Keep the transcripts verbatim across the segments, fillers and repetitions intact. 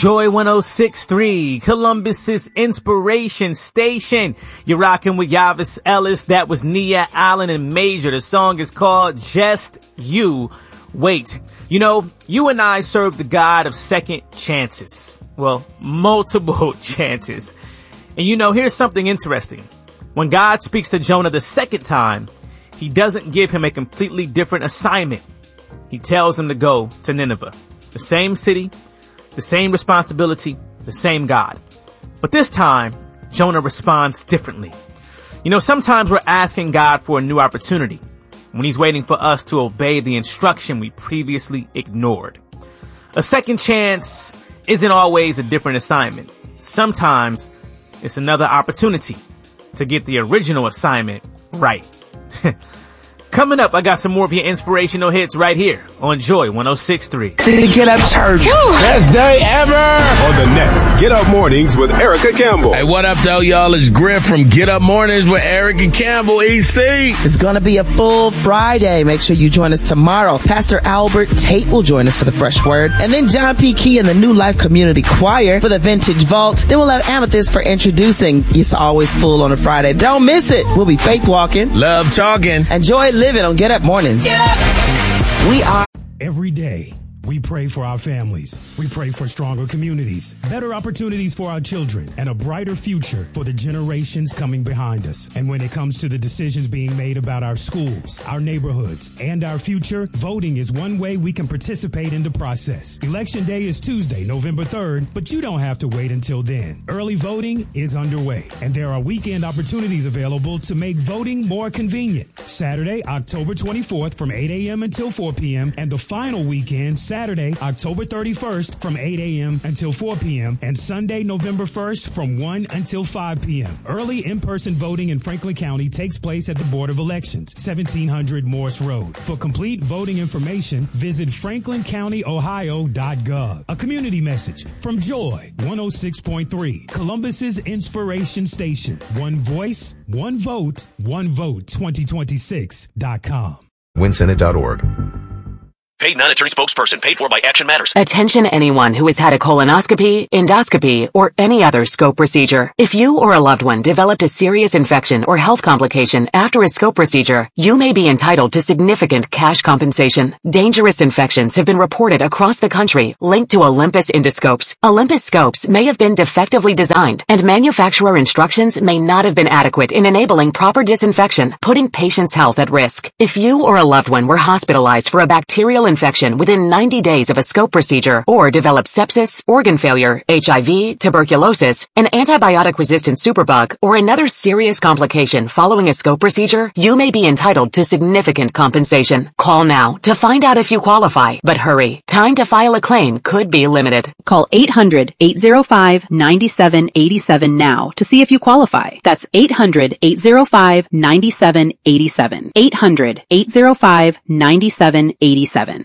Joy one oh six point three, Columbus's inspiration station. You're rocking with Yavis Ellis. That was Nia Allen and Major. The song is called Just You Wait. You know, you and I serve the God of second chances. Well, multiple chances. And you know, here's something interesting. When God speaks to Jonah the second time, he doesn't give him a completely different assignment. He tells him to go to Nineveh, the same city, the same responsibility, the same God. But this time, Jonah responds differently. You know, sometimes we're asking God for a new opportunity when he's waiting for us to obey the instruction we previously ignored. A second chance isn't always a different assignment. Sometimes it's another opportunity to get the original assignment right. Coming up, I got some more of your inspirational hits right here on Joy one oh six point three. Get up, church. Best day ever. On the next Get Up Mornings with Erica Campbell. Hey, what up, though, y'all? It's Griff from Get Up Mornings with Erica Campbell, E C. It's going to be a full Friday. Make sure you join us tomorrow. Pastor Albert Tate will join us for the Fresh Word. And then John P. Key and the New Life Community Choir for the Vintage Vault. Then we'll have Amethyst for introducing It's Always Full on a Friday. Don't miss it. We'll be faith walking. Love talking. And joy living on Get Up Mornings. Get up. We are. Every day, we pray for our families. We pray for stronger communities, better opportunities for our children, and a brighter future for the generations coming behind us. And when it comes to the decisions being made about our schools, our neighborhoods, and our future, voting is one way we can participate in the process. Election Day is Tuesday, November third, but you don't have to wait until then. Early voting is underway, and there are weekend opportunities available to make voting more convenient. Saturday, October twenty-fourth from eight a.m. until four p.m., and the final weekend, Saturday, October thirty-first from eight a.m. until four p.m. and Sunday, November first from one until five p.m. Early in-person voting in Franklin County takes place at the Board of Elections, seventeen hundred Morse Road. For complete voting information, visit franklin county ohio dot gov. A community message from Joy one oh six point three, Columbus's inspiration station. One voice, one vote, one vote twenty twenty-six dot com. win senate dot org. Paid non-attorney spokesperson paid for by Action Matters. Attention anyone who has had a colonoscopy, endoscopy, or any other scope procedure. If you or a loved one developed a serious infection or health complication after a scope procedure, you may be entitled to significant cash compensation. Dangerous infections have been reported across the country linked to Olympus endoscopes. Olympus scopes may have been defectively designed, and manufacturer instructions may not have been adequate in enabling proper disinfection, putting patients' health at risk. If you or a loved one were hospitalized for a bacterial infection within ninety days of a scope procedure, or developed sepsis, organ failure, H I V, tuberculosis, an antibiotic-resistant superbug, or another serious complication following a scope procedure, you may be entitled to significant compensation. Call now to find out if you qualify, but hurry. Time to file a claim could be limited. Call eight hundred, eight oh five, nine seven eight seven now to see if you qualify. That's eight hundred, eight oh five, nine seven eight seven. eight hundred, eight oh five, nine seven eight seven.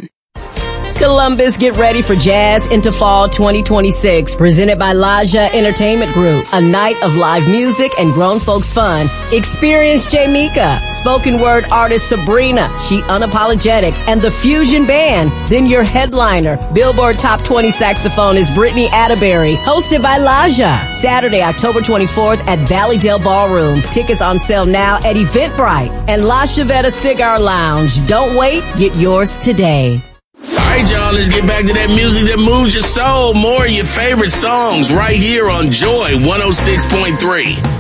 Columbus, get ready for Jazz into Fall twenty twenty-six, presented by Laja Entertainment Group. A night of live music and grown folks fun. Experience Jamaica, spoken word artist Sabrina, She Unapologetic, and the Fusion Band. Then your headliner, Billboard Top twenty saxophonist Brittany Atterbury, hosted by Laja. Saturday, October twenty-fourth at Valleydale Ballroom. Tickets on sale now at Eventbrite and La Chavetta Cigar Lounge. Don't wait, get yours today. All right, y'all, let's get back to that music that moves your soul. More of your favorite songs right here on Joy one oh six point three.